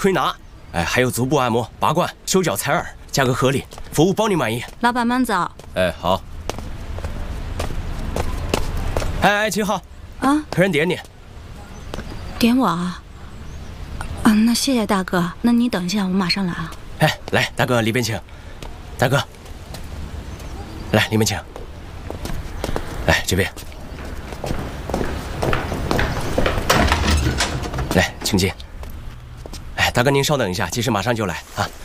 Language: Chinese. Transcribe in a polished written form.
推拿，哎，还有足部按摩、拔罐、手脚采耳，价格合理，服务包你满意。 老板慢走。 哎，好。哎，秦昊， 啊， 客人点你。 点我啊？啊，那谢谢大哥，那你等一下，我马上来啊。 哎，来，大哥里边请。大哥，来里面请。来这边。来，请进。哎，大哥您稍等一下，技师马上就来啊。